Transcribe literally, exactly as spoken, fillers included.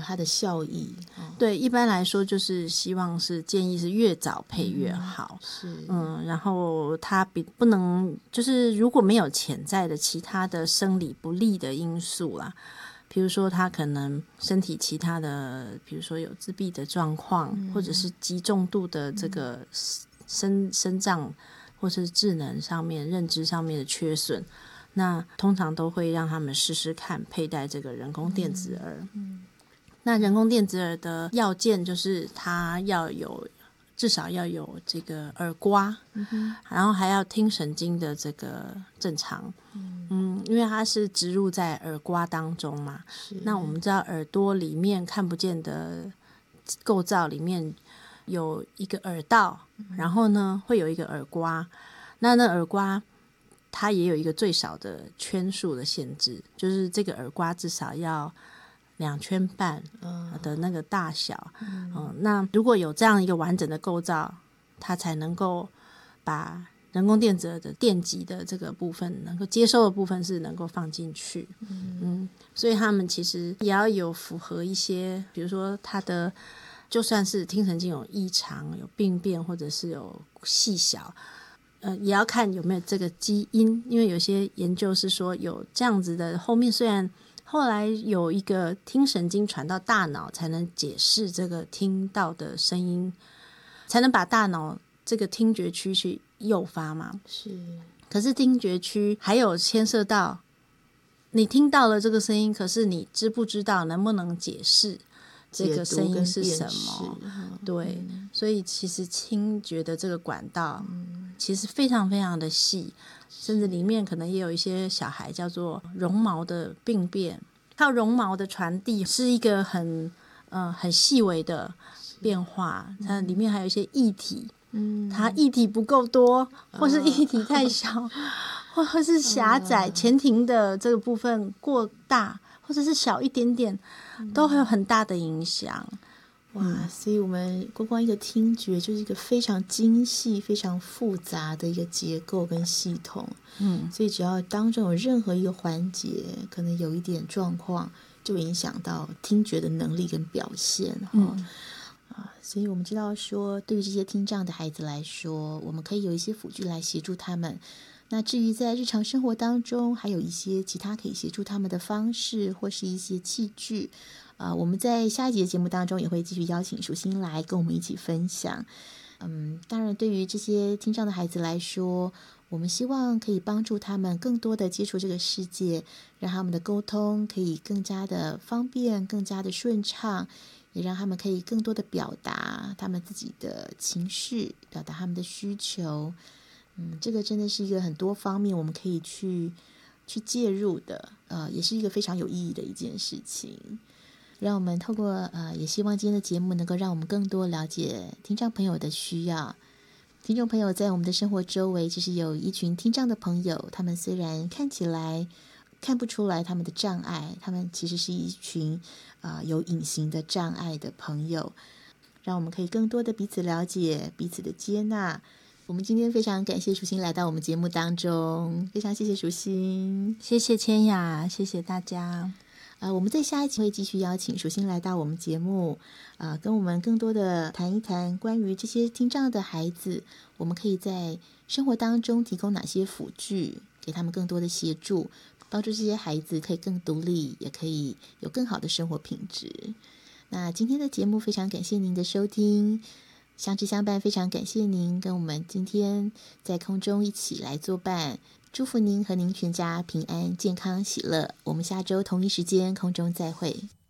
它的效益。 对，一般来说就是希望是建议是越早配越好。 嗯、是， 嗯，然后它比不能就是如果没有潜在的其他的生理不利的因素啦，比如说他可能身体其他的，比如说有自闭的状况，嗯、或者是极重度的这个身身障或是智能上面、认知上面的缺损，那通常都会让他们试试看佩戴这个人工电子耳。嗯嗯、那人工电子耳的要件就是它要有至少要有这个耳刮，嗯、然后还要听神经的这个正常。嗯, 嗯，因为它是植入在耳刮当中嘛。那我们知道耳朵里面看不见的构造里面有一个耳道，嗯、然后呢会有一个耳刮。那那耳刮它也有一个最少的圈数的限制，就是这个耳刮至少要两圈半的那个大小。嗯嗯、那如果有这样一个完整的构造，它才能够把人工电子耳的电极的这个部分能够接收的部分是能够放进去。嗯, 嗯，所以他们其实也要有符合一些，比如说它的就算是听神经有异常、有病变或者是有细小，呃，也要看有没有这个基因，因为有些研究是说有这样子的，后面虽然后来有一个听神经传到大脑才能解释这个听到的声音，才能把大脑这个听觉区去诱发嘛。 是， 可是听觉区还有牵涉到你听到了这个声音，可是你知不知道能不能解释这个声音是什么？对、嗯，所以其实听觉的这个管道其实非常非常的细，甚至里面可能也有一些小孩叫做绒毛的病变，靠绒毛的传递是一个很呃很细微的变化，它里面还有一些液体，嗯，它液体不够多，或是液体太小，或或是狭窄，前庭的这个部分过大，或者是小一点点，都会有很大的影响。 哇，嗯、所以我们光光一个听觉就是一个非常精细、非常复杂的一个结构跟系统。嗯，所以只要当中有任何一个环节可能有一点状况，就影响到听觉的能力跟表现。嗯。啊，所以我们知道说，对于这些听障的孩子来说，我们可以有一些辅具来协助他们。那至于在日常生活当中，还有一些其他可以协助他们的方式，或是一些器具。啊、呃，我们在下一集的节目当中也会继续邀请淑馨来跟我们一起分享。嗯，当然，对于这些听障的孩子来说，我们希望可以帮助他们更多的接触这个世界，让他们的沟通可以更加的方便，更加的顺畅。也让他们可以更多的表达他们自己的情绪，表达他们的需求。嗯，这个真的是一个很多方面我们可以去去介入的，呃，也是一个非常有意义的一件事情。让我们透过呃，也希望今天的节目能够让我们更多了解听障朋友的需要。听众朋友在我们的生活周围，其实有一群听障的朋友，他们虽然看起来看不出来他们的障碍，他们其实是一群啊、呃、有隐形的障碍的朋友，让我们可以更多的彼此了解，彼此的接纳。我们今天非常感谢淑馨来到我们节目当中，非常谢谢淑馨， 谢谢千雅，谢谢大家。 呃，我们在下一期会继续邀请淑馨来到我们节目，呃，跟我们更多的谈一谈关于这些听障的孩子，我们可以在生活当中提供哪些辅具，给他们更多的协助，帮助这些孩子可以更独立，也可以有更好的生活品质。那今天的节目非常感谢您的收听，相知相伴非常感谢您跟我们今天在空中一起来作伴，祝福您和您全家平安健康喜乐，我们下周同一时间空中再会。